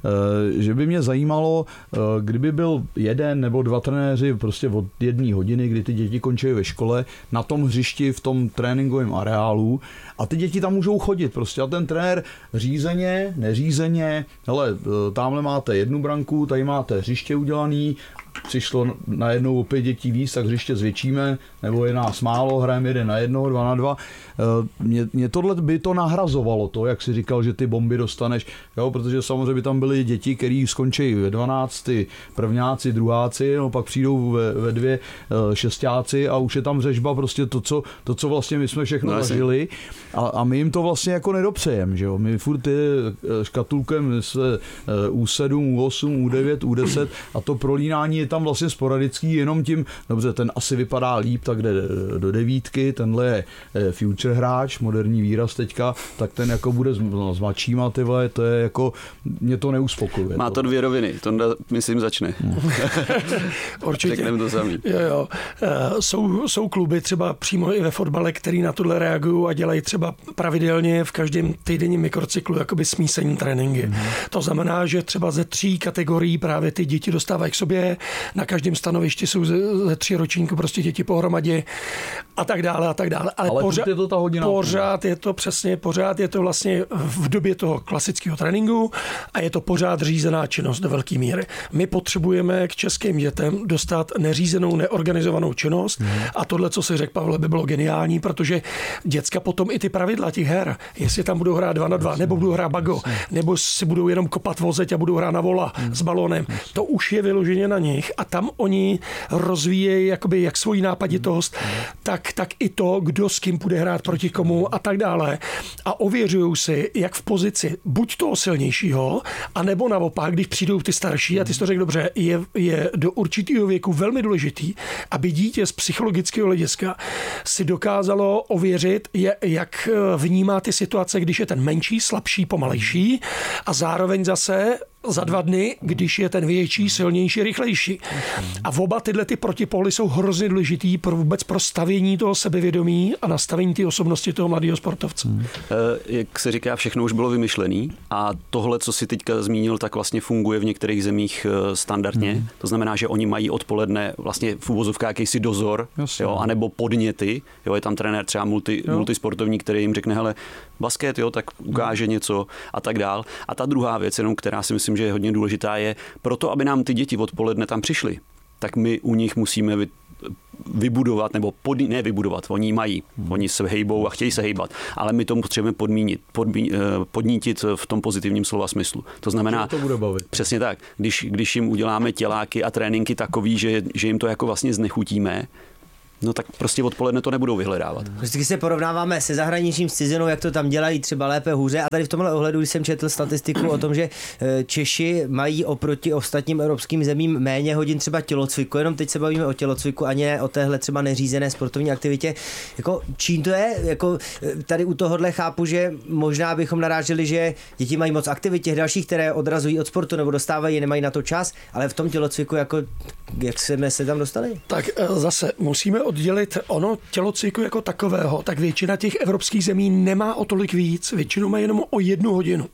[SPEAKER 17] že by mě zajímalo, kdyby byl 1 nebo 2 trenéři prostě od 1 hodiny, kdy ty děti končí ve škole, na tom hřišti, v tom tréninkovém areálu a ty děti tam můžou chodit prostě a ten trenér řízeně, neřízeně, hele, tamhle máte 1 branku, tady máte hřiště udělaný, přišlo najednou o 5 dětí víc, tak hřiště zvětšíme, nebo je nás málo, hrajeme 1 na 1, 2 na 2. Mě tohle by to nahrazovalo, to, jak si říkal, že ty bomby dostaneš, jo, protože samozřejmě by tam byly děti, který skončí ve 12, prvňáci, druháci, no, pak přijdou ve 2 šestáci a už je tam řežba, prostě to, co vlastně my jsme všechno zažili a my jim to vlastně jako nedopřejeme, že jo, my furt škatulkem se U7, U8, U9, U10 a to prolínání je tam vlastně sporadický, jenom tím, dobře, ten asi vypadá líp, tak jde do 9, tenhle je future hráč, moderní výraz teďka, tak ten jako bude s mladšíma, ty vole, to je jako, mě to neuspokojuje.
[SPEAKER 20] Má to 2 roviny, to myslím začne.
[SPEAKER 18] Určitě.
[SPEAKER 20] Řekneme to samý.
[SPEAKER 18] Jo. Jsou kluby třeba přímo i ve fotbale, který na tohle reagují a dělají třeba pravidelně v každém týdenním mikrocyklu jakoby smísení tréninky. To znamená, že třeba ze 3 kategorií právě ty děti dostávají k sobě, na každém stanovišti jsou ze 3 ročníků prostě děti pohromadě a tak dále. Ale pořád
[SPEAKER 17] je to ta hodina.
[SPEAKER 18] Pořád je to vlastně v době toho klasického tréninku a je to pořád řízená činnost do velké míry. My potřebujeme k českým dětem dostat neřízenou, neorganizovanou činnost a tohle, co si řekl Pavle, by bylo geniální, protože děcka potom i ty pravidla těch her, jestli tam budou hrát 2 na 2, nebo budou hrát bago, nebo si budou jenom kopat vozeť a budou hrát na vola s balónem, to už je vyloženě na nich a tam oni rozvíjejí jakoby jak svoji nápaditost, tak i to, kdo s kým bude hrát proti komu a tak dále. A ověřují si, jak v pozici buď toho silnějšího, anebo naopak, když přijdou ty starší, a ty jsi to řekl dobře, je do určitého věku velmi důležitý, aby dítě z psychologického hlediska si dokázalo ověřit, jak vnímá ty situace, když je ten menší, slabší, pomalejší a zároveň zase za 2 dny, když je ten větší, silnější, rychlejší. A oba tyhle ty protipóly jsou hrozně důležitý vůbec pro stavění toho sebevědomí a nastavení té osobnosti toho mladého sportovce.
[SPEAKER 20] Jak se říká, všechno už bylo vymyšlený a tohle, co si teďka zmínil, tak vlastně funguje v některých zemích standardně. To znamená, že oni mají odpoledne vlastně v uvozovkách jakýsi dozor, jo, anebo podněty. Jo, je tam trenér třeba multisportovní, který jim řekne, hele, basket, jo, tak ukáže něco a tak dál. A ta druhá věc, jenom která si myslím, že je hodně důležitá, je proto, aby nám ty děti odpoledne tam přišly, tak my u nich musíme vybudovat, nebo vybudovat, oni mají, oni se hejbou a chtějí se hejbat, ale my tomu potřebujeme podnítit v tom pozitivním slova smyslu. To znamená,
[SPEAKER 17] to bude bavit.
[SPEAKER 20] Přesně tak, když jim uděláme těláky a tréninky takový, že jim to jako vlastně znechutíme, No tak prostě odpoledne to nebudou vyhledávat.
[SPEAKER 16] Vždycky se porovnáváme se zahraničím, s cizinou, jak to tam dělají, třeba lépe, hůře. A tady v tomhle ohledu, když jsem četl statistiku o tom, že Češi mají oproti ostatním evropským zemím méně hodin třeba tělocviku, jenom teď se bavíme o tělocviku, ani ne o téhle třeba neřízené sportovní aktivitě. Jako, čím to je? Jako, tady u tohohle chápu, že možná bychom naráželi, že děti mají moc aktivit těch dalších, které odrazují od sportu nebo dostávají, nemají na to čas, ale v tom tělocviku, jako, jak jsme se tam dostali?
[SPEAKER 18] Tak zase musíme oddělit ono tělocviku jako takového, tak většina těch evropských zemí nemá o tolik víc, většinou má jenom o 1 hodinu.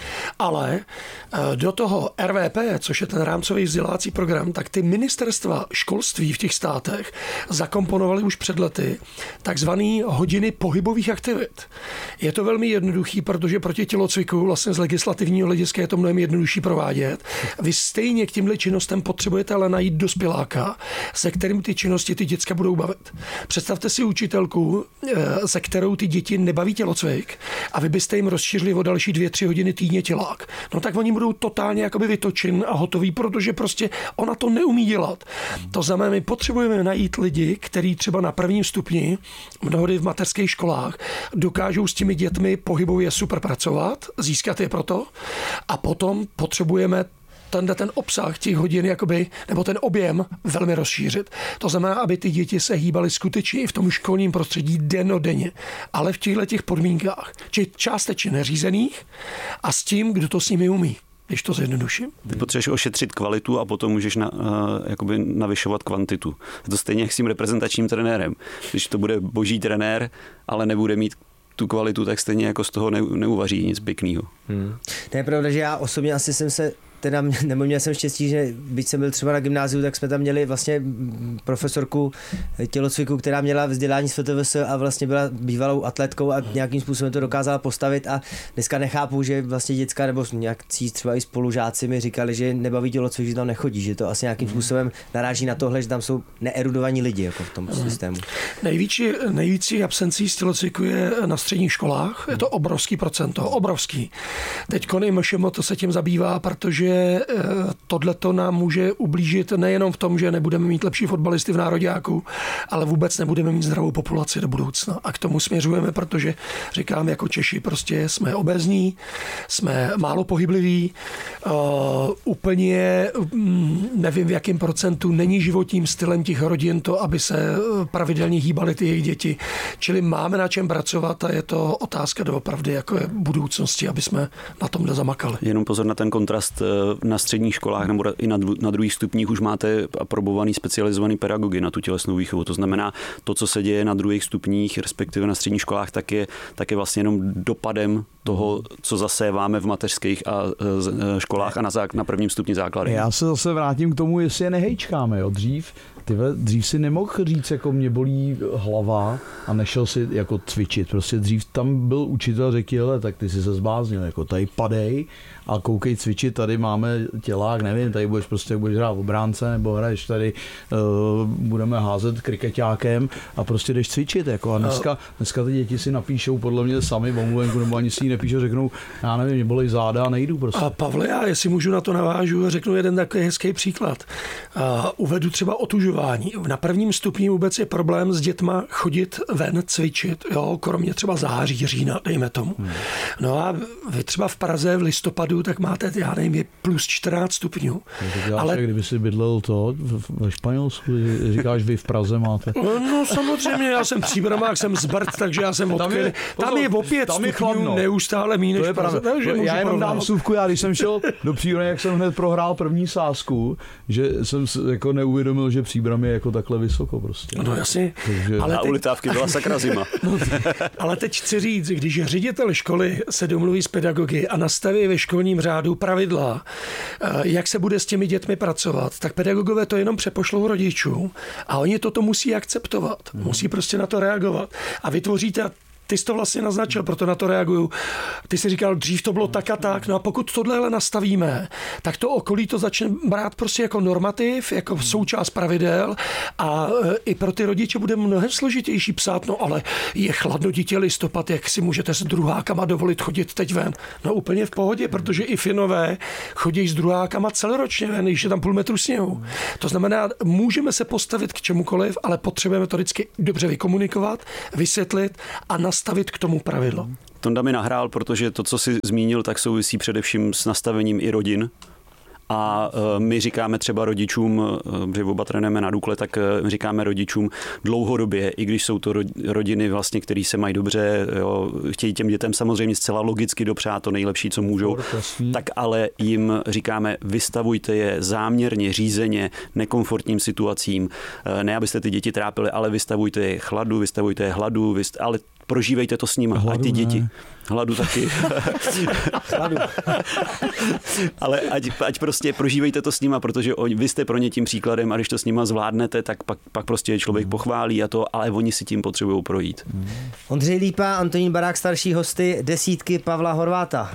[SPEAKER 18] Ale do toho RVP, což je ten rámcový vzdělávací program, tak ty ministerstva školství v těch státech zakomponovaly už před lety takzvaný hodiny pohybových aktivit. Je to velmi jednoduchý, protože proti tělocviku vlastně z legislativního hlediska je to mnohem jednodušší provádět. Vy stejně k těmhle činnostem potřebujete ale najít dospěláka, se kterým ty činnosti ty děcka budou bavit. Představte si učitelku, se kterou ty děti nebaví tělocvik a vy byste jim rozšířili o další 2-3 hodiny týdně tělák. No tak oni budou totálně jakoby vytočen a hotový, protože prostě ona to neumí dělat. To znamená, my potřebujeme najít lidi, kteří třeba na prvním stupni, mnohdy v mateřských školách, dokážou s těmi dětmi pohybově super pracovat, získat je proto a potom potřebujeme ten obsah těch hodin, jakoby, nebo ten objem velmi rozšířit. To znamená, aby ty děti se hýbaly skutečně i v tom školním prostředí dennodenně, ale v těch podmínkách, či částečně neřízených a s tím, kdo to s nimi umí. Když to zjednoduším.
[SPEAKER 20] Ty potřebuješ ošetřit kvalitu a potom můžeš jakoby navyšovat kvantitu. To stejně jak s tím reprezentačním trenérem. Když to bude boží trenér, ale nebude mít tu kvalitu, tak stejně jako z toho neuvaří nic pěkného.
[SPEAKER 16] To je pravda, že já osobně asi jsem se nebo měl jsem štěstí, že byť jsem byl třeba na gymnáziu, tak jsme tam měli vlastně profesorku tělocviku, která měla vzdělání z FTVS a vlastně byla bývalou atletkou a nějakým způsobem to dokázala postavit a dneska nechápu, že vlastně děcka nebo nějakcí třeba i spolužáci mi říkali, že nebaví tělocvik, že tam nechodí, že to asi nějakým způsobem naráží na tohle, že tam jsou neerudovaní lidi jako v tom systému.
[SPEAKER 18] Nejvíc absencí z tělocviku je na středních školách, je to obrovský procento, obrovský. Teď i MŠMT to se tím zabývá, protože tohleto nám může ublížit nejenom v tom, že nebudeme mít lepší fotbalisty v nároďáku, ale vůbec nebudeme mít zdravou populaci do budoucna. A k tomu směřujeme, protože říkám, jako Češi prostě jsme obézní, jsme málo pohybliví, úplně nevím v jakém procentu není životním stylem těch rodin to, aby se pravidelně hýbaly ty jejich děti. Čili máme na čem pracovat a je to otázka doopravdy jako je budoucnosti, aby jsme na tom zamakali.
[SPEAKER 20] Jenom pozor na ten kontrast na středních školách nebo i na druhých stupních už máte aprobovaný specializovaný pedagogy na tu tělesnou výchovu. To znamená, to, co se děje na druhých stupních, respektive na středních školách, tak je vlastně jenom dopadem toho, co zaséváme v mateřských a školách a na prvním stupni základu.
[SPEAKER 17] Já se zase vrátím k tomu, jestli je nehejčkáme. Jo. Dřív si nemohl říct, jako mě bolí hlava a nešel si jako cvičit. Prostě dřív tam byl učitel, řekl, tak ty si se zbláznil, jako tady padej a koukej cvičit, tady máme tělák, nevím, tady budeš hrát v obránce, nebo hraješ tady, budeme házet krikeťákem a prostě jdeš cvičit. Jako. A dneska ty děti si napíšou podle mě sami v omluvenku, nebo ani si ji nepíšou, řeknou, já nevím, mě bolí záda a nejdu prostě.
[SPEAKER 18] A Pavle, já jestli můžu na to navážu, řeknu jeden takový hezký příklad. Uvedu třeba otužování. Na prvním stupni vůbec je problém s dětma chodit ven, cvičit, jo, kromě třeba září, října, dejme tomu. No a vy třeba v Praze v listopadu, tak máte, já nevím, je plus 14 stupňů.
[SPEAKER 17] Ale kdyby si bydlel ve Španělsku, říkáš, vy v Praze máte.
[SPEAKER 18] No samozřejmě, já jsem příbramák, jsem z Brd, takže já jsem odkvělý. Tam je opět stupňů neustále míň než v Praze.
[SPEAKER 17] Já jenom dám vsuvku, já když jsem šel do Příbramy, jak jsem hned prohrál první sázku, že jsem jako neuvědomil, že Příbram je jako takhle vysoko prostě.
[SPEAKER 18] No jasně.
[SPEAKER 17] Takže...
[SPEAKER 20] Ale u Litávky byla sakra zima.
[SPEAKER 18] Ale teď chci říct, když ředitel školy se domluví s pedagogy a nastaví ve školním řádu pravidla, jak se bude s těmi dětmi pracovat, tak pedagogové to jenom přepošlou rodičům a oni toto musí akceptovat. Musí prostě na to reagovat. A vytvoříte ty jsi to vlastně naznačil, proto na to reaguju. Ty jsi říkal, dřív to bylo tak a tak, no a pokud tohle nastavíme, tak to okolí to začne brát prostě jako normativ, jako součást pravidel a i pro ty rodiče bude mnohem složitější psát, no ale je chladno, dítě, listopad, jak si můžete s druhákama dovolit chodit teď ven? No úplně v pohodě, protože i Finové chodí s druhákama celoročně ven, když je tam půl metru sněhu. To znamená, můžeme se postavit k čemukoliv, ale potřebujeme to vždycky dobře vykomunikovat, vysvětlit a nastavit k tomu pravidlo.
[SPEAKER 20] Tonda mi nahrál, protože to, co jsi zmínil, tak souvisí především s nastavením i rodin. A my říkáme třeba rodičům, že oba trénujeme na Dukle, tak říkáme rodičům dlouhodobě, i když jsou to rodiny vlastně, které se mají dobře, jo, chtějí těm dětem samozřejmě zcela logicky dopřát to nejlepší, co můžou, tak ale jim říkáme, vystavujte je záměrně, řízeně, nekomfortním situacím, ne abyste ty děti trápili, ale vystavujte je chladu, vystavujte je hladu, ale prožívejte to s nimi, ať ty děti. Hladu taky.
[SPEAKER 16] Hladu.
[SPEAKER 20] Ale ať prostě prožívejte to s nima, protože vy jste pro ně tím příkladem a když to s nima zvládnete, tak pak prostě člověk pochválí a to, ale oni si tím potřebují projít.
[SPEAKER 16] Ondřej Lípa, Antonín Barák, starší hosty, desítky Pavla Horváta.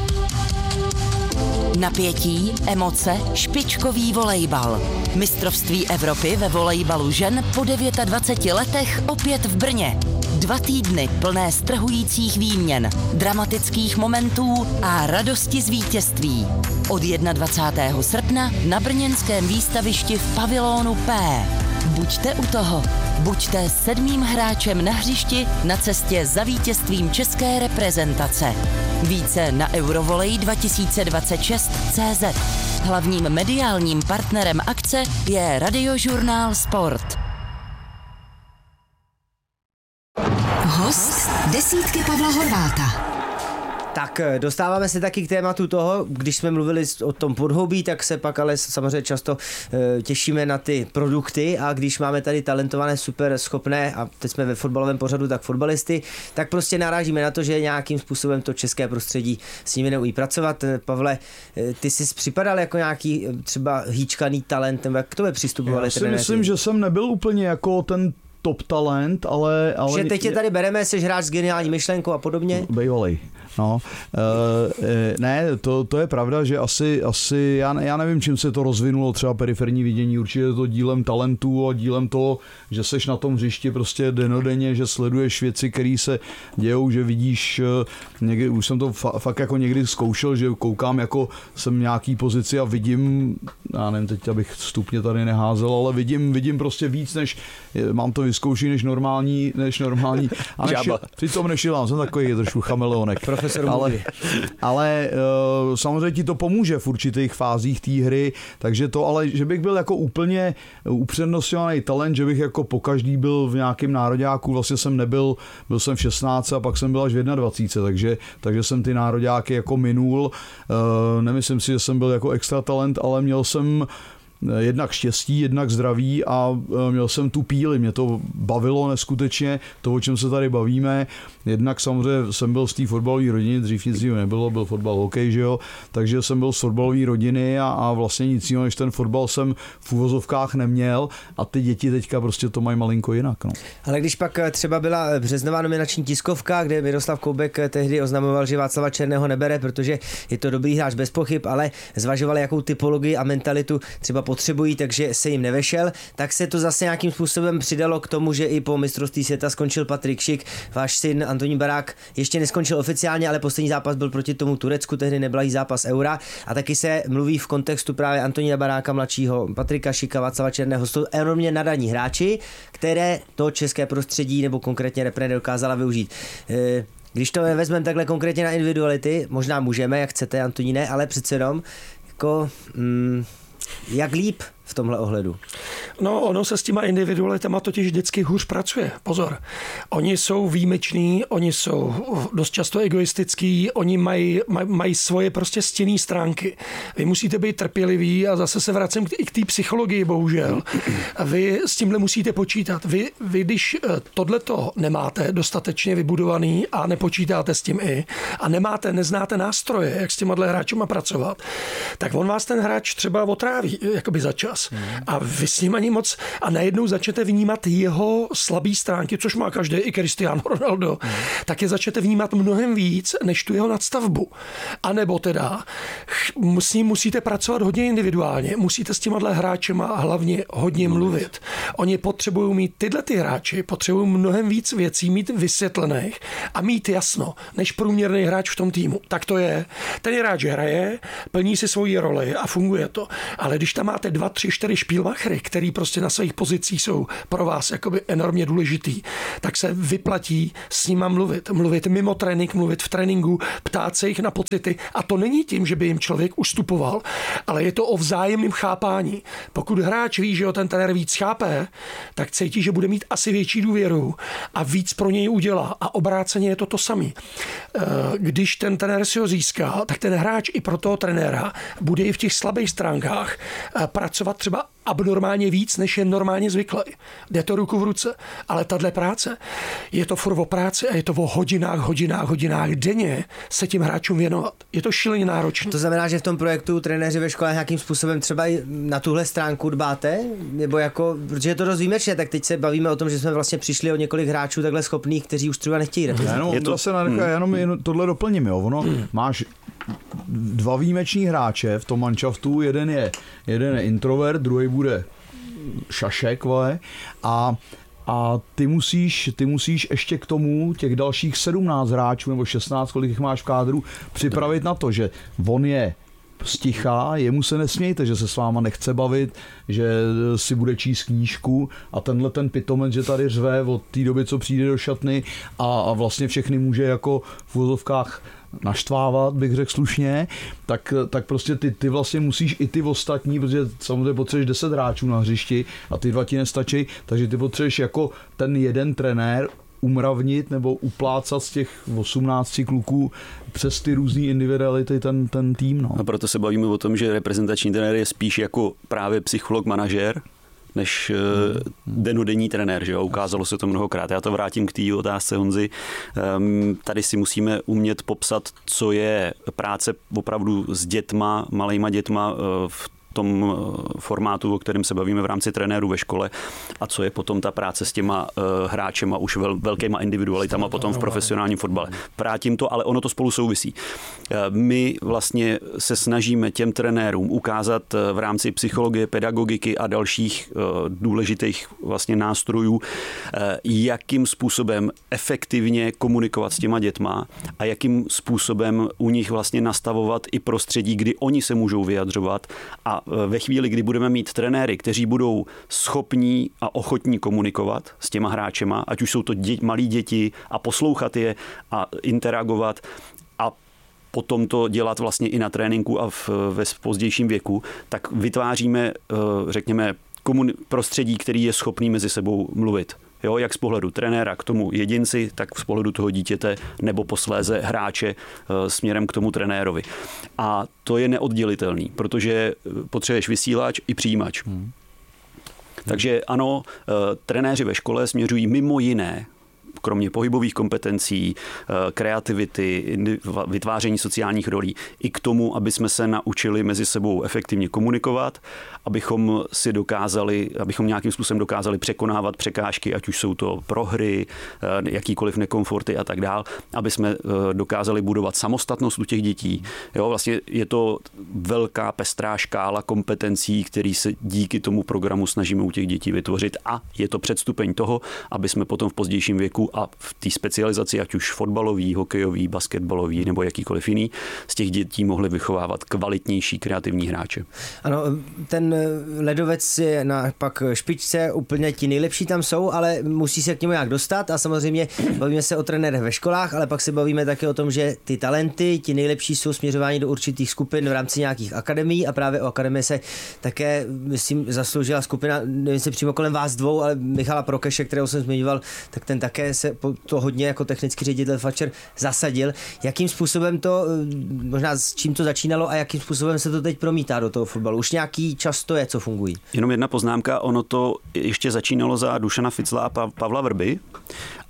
[SPEAKER 2] Napětí, emoce, špičkový volejbal. Mistrovství Evropy ve volejbalu žen po 29 letech opět v Brně. 2 týdny plné strhujících výměn, dramatických momentů a radosti z vítězství. Od 21. srpna na brněnském výstavišti v pavilonu P. Buďte u toho. Buďte 7. hráčem na hřišti na cestě za vítězstvím české reprezentace. Více na Eurovolej2026.cz. Hlavním mediálním partnerem akce je Radiožurnál Sport. Host desítky Pavla Horváta.
[SPEAKER 16] Tak dostáváme se taky k tématu toho, když jsme mluvili o tom podhoubí, tak se pak ale samozřejmě často těšíme na ty produkty a když máme tady talentované, super schopné a teď jsme ve fotbalovém pořadu, tak fotbalisty, tak prostě narážíme na to, že nějakým způsobem to české prostředí s nimi neumí pracovat. Pavle, ty jsi připadal jako nějaký třeba hýčkaný talent, nebo jak k tobě přistupovali trenéři?
[SPEAKER 17] Já si myslím, že jsem nebyl úplně jako ten top talent, ale...
[SPEAKER 16] Že teď tě tady bereme, jsi hráč s geniální myšlenkou a podobně?
[SPEAKER 17] Bejvalej. No, ne, to je pravda, že asi já nevím, čím se to rozvinulo, třeba periferní vidění, určitě je to dílem talentu a dílem toho, že seš na tom hřišti prostě dennodenně, že sleduješ věci, které se dějou, že vidíš, někdy, už jsem to fakt jako někdy zkoušel, že koukám jako jsem v nějaký pozici a vidím, já nevím teď, abych stupně tady neházel, ale vidím prostě víc, než mám to vyzkoušet než normální a přitom nešilám, jsem takový trošku chameleonek. Ale samozřejmě ti to pomůže v určitých fázích té hry, takže to, ale že bych byl jako úplně upřednostňovaný talent, že bych jako pokaždý byl v nějakém nároďáku, vlastně jsem nebyl, byl jsem v 16 a pak jsem byl až v 21, takže jsem ty nároďáky jako minul. Nemyslím si, že jsem byl jako extra talent, ale měl jsem jednak štěstí, jednak zdraví a měl jsem tu píli, mě to bavilo neskutečně, to, o čem se tady bavíme, jednak samozřejmě jsem byl z té fotbalové rodiny, dřív nic jiného nebylo, byl fotbal, hokej, že jo, takže jsem byl z fotbalové rodiny a vlastně nic jiného, než ten fotbal jsem v uvozovkách neměl a ty děti teďka prostě to mají malinko jinak. No.
[SPEAKER 16] Ale když pak třeba byla březnová nominační tiskovka, kde Miroslav Koubek tehdy oznamoval, že Václava Černého nebere, protože je to dobrý hráč bez pochyb, ale zvažovali, jakou typologii a mentalitu třeba potřebují, takže se jim nevešel, tak se to zase nějakým způsobem přidalo k tomu, že i po mistrovství světa skončil Patrik Šik, váš syn Antonín Barák ještě neskončil oficiálně, ale poslední zápas byl proti tomu Turecku, tehdy neblahý zápas Eura a taky se mluví v kontextu právě Antonína Baráka mladšího, Patrika Šika, Václava Černého, jsou enormně nadaní hráči, které to české prostředí nebo konkrétně repre nedokázala využít. Když to vezmeme takhle konkrétně na individuality, možná můžeme, jak chcete, Antoníne, ale přece jenom jako jak líp v tomhle ohledu?
[SPEAKER 18] No, ono se s těma individualitama totiž vždycky hůř pracuje. Pozor. Oni jsou výjimeční, oni jsou dost často egoistický, oni mají svoje prostě stinné stránky. Vy musíte být trpěliví a zase se vracím i k té psychologii, bohužel. Vy s tímhle musíte počítat. Vy když tohleto nemáte dostatečně vybudovaný a nepočítáte s tím a neznáte nástroje, jak s těma hráčima pracovat, tak on vás ten hráč třeba otráví, jakoby začas. čas. A vy s ním ani moc a najednou začnete vnímat jeho slabý stránky, což má každý, i Cristiano Ronaldo, tak je začnete vnímat mnohem víc, než tu jeho nadstavbu. A nebo teda s ním musíte pracovat hodně individuálně, musíte s těma hráčema hlavně hodně mluvit. Oni potřebují mít tyhle ty hráči, potřebují mnohem víc věcí mít vysvětlených a mít jasno, než průměrný hráč v tom týmu. Tak to je. Ten hráč hraje, plní si svoji roli a funguje to. Ale když tam máte 2, 3, 4 špílmachry, který prostě na svých pozicích jsou pro vás jakoby enormně důležitý, tak se vyplatí s nima mluvit. Mluvit mimo trénink, mluvit v tréninku, ptát se jich na pocity. A to není tím, že by jim člověk ustupoval, ale je to o vzájemném chápání. Pokud hráč ví, že ho ten trenér víc chápe, tak cítí, že bude mít asi větší důvěru a víc pro něj udělá. A obráceně je to samé. Když ten trenér si ho získá, tak ten hráč i pro toho trenéra bude i v těch slabých stránkách pracovat třeba abnormálně víc, než je normálně zvyklý. Jde to ruku v ruce, ale tahle práce, je to furt o práci a je to o hodinách denně se tím hráčům věnovat. Je to šíleně náročné.
[SPEAKER 16] To znamená, že v tom projektu trenéři ve škole nějakým způsobem třeba i na tuhle stránku dbáte? Nebo jako, protože je to dost výjimečné, tak teď se bavíme o tom, že jsme vlastně přišli o několik hráčů takhle schopných, kteří už třeba nechtějí reprezentovat.
[SPEAKER 17] Jenom tohle doplním, jo. Ono, máš 2 výjimeční hráče v tom manšaftu, jeden je introvert, druhý bude šašek, vole, a ty musíš ještě k tomu těch dalších 17 hráčů nebo 16, kolik jich máš v kádru, připravit na to, že on je stichá, jemu se nesmějte, že se s váma nechce bavit, že si bude číst knížku a tenhle ten pitomec, že tady řve od té doby, co přijde do šatny a vlastně všechny může jako v uvozovkách naštvávat, bych řekl slušně, tak prostě ty vlastně musíš i ty ostatní, protože samozřejmě potřebuješ 10 hráčů na hřišti a ty 2 ti nestačí, takže ty potřebuješ jako ten jeden trenér umravnit nebo uplácat z těch 18 kluků přes ty různé individuality ten tým. No.
[SPEAKER 20] A proto se bavíme o tom, že reprezentační trenér je spíš jako právě psycholog, manažer, než denodenní trenér, že jo? Ukázalo se to mnohokrát. Já to vrátím k té otázce Honzy. Tady si musíme umět popsat, co je práce opravdu s dětma, malejma dětma v tom formátu, o kterém se bavíme v rámci trenérů ve škole a co je potom ta práce s těma hráčema už velkýma individualitama potom v profesionálním fotbale. Vrátím to, ale ono to spolu souvisí. My vlastně se snažíme těm trenérům ukázat v rámci psychologie, pedagogiky a dalších důležitých vlastně nástrojů, jakým způsobem efektivně komunikovat s těma dětma a jakým způsobem u nich vlastně nastavovat i prostředí, kdy oni se můžou vyjadřovat a ve chvíli, kdy budeme mít trenéry, kteří budou schopní a ochotní komunikovat s těma hráčema, ať už jsou to malí děti a poslouchat je a interagovat a potom to dělat vlastně i na tréninku a ve pozdějším věku, tak vytváříme, řekněme, prostředí, který je schopný mezi sebou mluvit. Jo, jak z pohledu trenéra k tomu jedinci, tak z pohledu toho dítěte nebo posléze hráče směrem k tomu trenérovi. A to je neoddělitelný, protože potřebuješ vysílač i přijímač. Takže ano, trenéři ve škole směřují mimo jiné, kromě pohybových kompetencí, kreativity, vytváření sociálních rolí, i k tomu, aby jsme se naučili mezi sebou efektivně komunikovat, abychom nějakým způsobem dokázali překonávat překážky, ať už jsou to prohry, jakýkoliv nekomforty a tak dál, aby jsme dokázali budovat samostatnost u těch dětí. Jo, vlastně je to velká pestrá škála kompetencí, který se díky tomu programu snažíme u těch dětí vytvořit a je to předstupeň toho, aby jsme potom v pozdějším věku a v té specializaci, ať už fotbalový, hokejový, basketbalový nebo jakýkoliv jiný, z těch dětí mohli vychovávat kvalitnější kreativní hráče.
[SPEAKER 16] Ano, ten ledovec je na pak špičce, úplně ti nejlepší tam jsou, ale musí se k němu nějak dostat a samozřejmě bavíme se o trenérech ve školách, ale pak se bavíme také o tom, že ty talenty, ti nejlepší jsou směřováni do určitých skupin v rámci nějakých akademií a právě o akademii se také, myslím, zasloužila skupina, nevím se přímo kolem vás dvou, ale Michala Prokeše, kterého jsem zmiňoval, tak ten také se to hodně jako technický ředitel Fatscher zasadil. Jakým způsobem to, možná s čím to začínalo a jakým způsobem se to teď promítá do toho fotbalu? Už nějaký čas to je, co fungují.
[SPEAKER 20] Jenom jedna poznámka, ono to ještě začínalo za Dušana Ficla a Pavla Vrby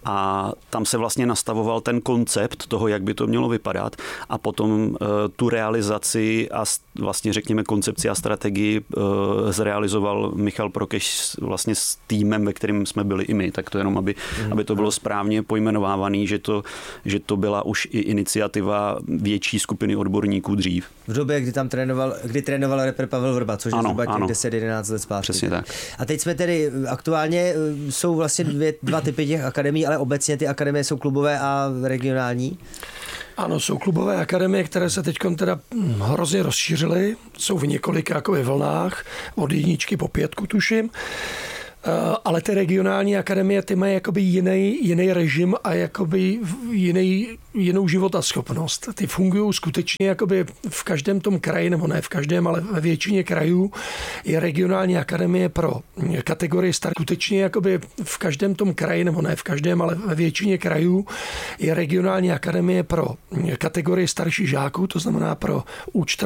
[SPEAKER 20] a tam se vlastně nastavoval ten koncept toho, jak by to mělo vypadat a potom tu realizaci a vlastně řekněme koncepci a strategii zrealizoval Michal Prokeš vlastně s týmem, ve kterým jsme byli i my, tak to jenom, aby to bylo správně pojmenovávaný, že to byla už i iniciativa větší skupiny odborníků dřív.
[SPEAKER 16] V době, kdy trénoval repre Pavel Vrba, což je zhruba těch 10-11 let zpátky.
[SPEAKER 20] Přesně tak.
[SPEAKER 16] A teď jsme tedy aktuálně, jsou vlastně dva typy těch akademií, ale obecně ty akademie jsou klubové a regionální?
[SPEAKER 18] Ano, jsou klubové akademie, které se teď teda hrozně rozšířily, jsou v několika vlnách, od 1 po 5 tuším. Ale ty regionální akademie, ty mají jakoby jiný režim a jakoby jinou životaschopnost. Ty fungují skutečně jakoby v každém tom kraji, nebo ne v každém, ale ve většině krajů je regionální akademie pro kategorii starší. Skutečně jakoby v každém tom kraji, nebo ne v každém, ale ve většině krajů je regionální akademie pro kategorii starších žáků, to znamená pro U14